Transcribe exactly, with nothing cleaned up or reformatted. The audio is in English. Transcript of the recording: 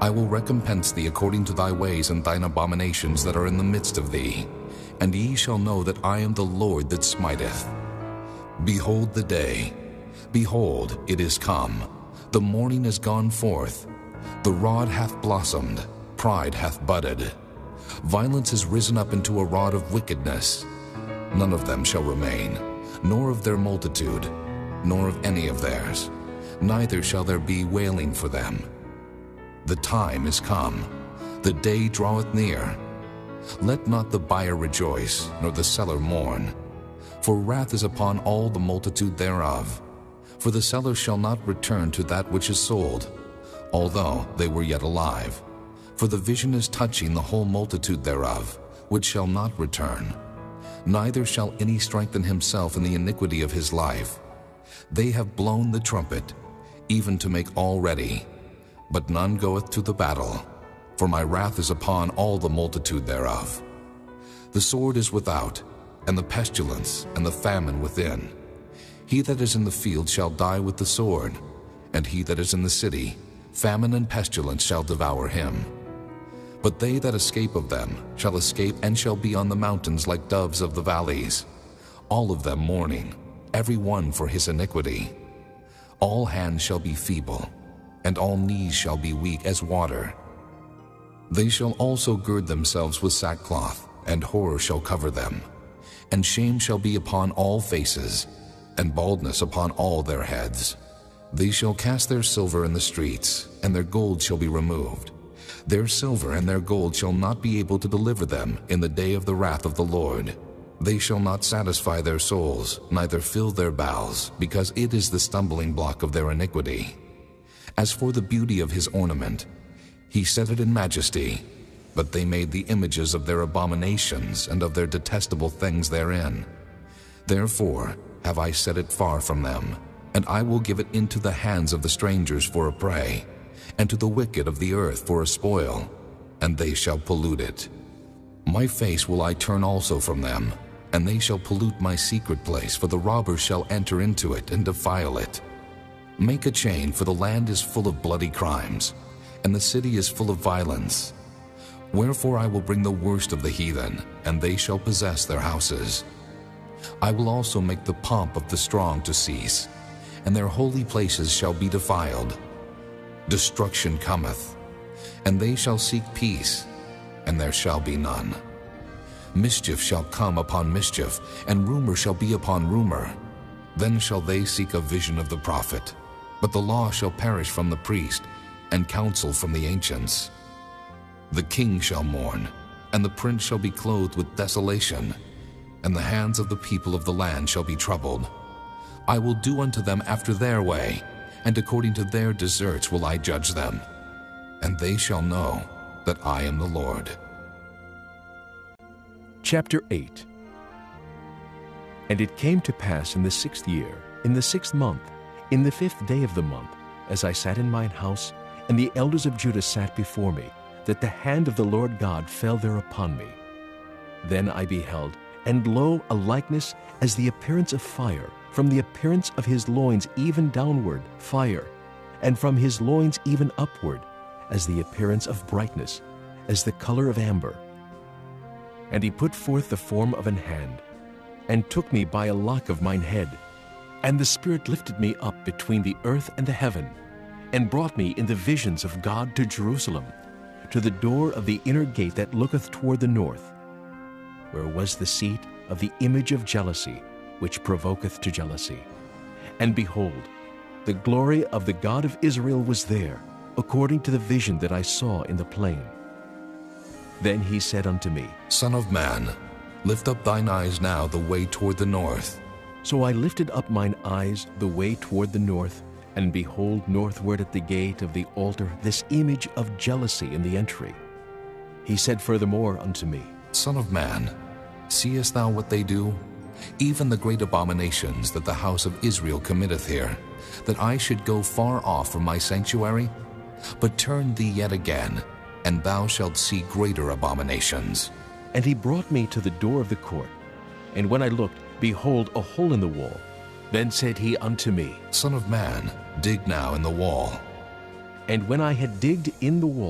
I will recompense thee according to thy ways and thine abominations that are in the midst of thee, and ye shall know that I am the Lord that smiteth. Behold the day, behold, it is come, the morning is gone forth, the rod hath blossomed, pride hath budded. Violence is risen up into a rod of wickedness. None of them shall remain, nor of their multitude, nor of any of theirs, neither shall there be wailing for them. The time is come, the day draweth near. Let not the buyer rejoice, nor the seller mourn, for wrath is upon all the multitude thereof. For the seller shall not return to that which is sold, although they were yet alive. For the vision is touching the whole multitude thereof, which shall not return. Neither shall any strengthen himself in the iniquity of his life. They have blown the trumpet, even to make all ready, but none goeth to the battle. For my wrath is upon all the multitude thereof. The sword is without, and the pestilence, and the famine within. He that is in the field shall die with the sword, and he that is in the city, famine and pestilence shall devour him. But they that escape of them shall escape and shall be on the mountains like doves of the valleys, all of them mourning, every one for his iniquity. All hands shall be feeble, and all knees shall be weak as water. They shall also gird themselves with sackcloth, and horror shall cover them. And shame shall be upon all faces, and baldness upon all their heads. They shall cast their silver in the streets, and their gold shall be removed. Their silver and their gold shall not be able to deliver them in the day of the wrath of the Lord. They shall not satisfy their souls, neither fill their bowels, because it is the stumbling block of their iniquity. As for the beauty of his ornament, he set it in majesty, but they made the images of their abominations and of their detestable things therein. Therefore have I set it far from them, and I will give it into the hands of the strangers for a prey, and to the wicked of the earth for a spoil, and they shall pollute it. My face will I turn also from them, and they shall pollute my secret place, for the robbers shall enter into it and defile it. Make a chain, for the land is full of bloody crimes, and the city is full of violence. Wherefore I will bring the worst of the heathen, and they shall possess their houses. I will also make the pomp of the strong to cease, and their holy places shall be defiled. Destruction cometh, and they shall seek peace, and there shall be none. Mischief shall come upon mischief, and rumor shall be upon rumor. Then shall they seek a vision of the prophet, but the law shall perish from the priest, and counsel from the ancients. The king shall mourn, and the prince shall be clothed with desolation, and the hands of the people of the land shall be troubled. I will do unto them after their way, and according to their deserts will I judge them. And they shall know that I am the Lord. Chapter eight. And it came to pass in the sixth year, in the sixth month, in the fifth day of the month, as I sat in mine house, and the elders of Judah sat before me, that the hand of the Lord God fell there upon me. Then I beheld, and lo, a likeness as the appearance of fire, from the appearance of his loins even downward, fire, and from his loins even upward, as the appearance of brightness, as the color of amber. And he put forth the form of an hand, and took me by a lock of mine head. And the Spirit lifted me up between the earth and the heaven, and brought me in the visions of God to Jerusalem, to the door of the inner gate that looketh toward the north, where was the seat of the image of jealousy, which provoketh to jealousy. And behold, the glory of the God of Israel was there, according to the vision that I saw in the plain. Then he said unto me, Son of man, lift up thine eyes now the way toward the north. So I lifted up mine eyes the way toward the north, and behold, northward at the gate of the altar this image of jealousy in the entry. He said furthermore unto me, Son of man, seest thou what they do? Even the great abominations that the house of Israel committeth here, that I should go far off from my sanctuary? But turn thee yet again, and thou shalt see greater abominations. And he brought me to the door of the court. And when I looked, behold, a hole in the wall. Then said he unto me, Son of man, dig now in the wall. And when I had digged in the wall,